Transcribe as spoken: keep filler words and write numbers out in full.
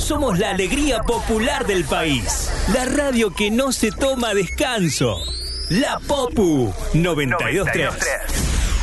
somos la alegría popular del país. La radio que no se toma descanso. La Popu noventa y dos punto tres.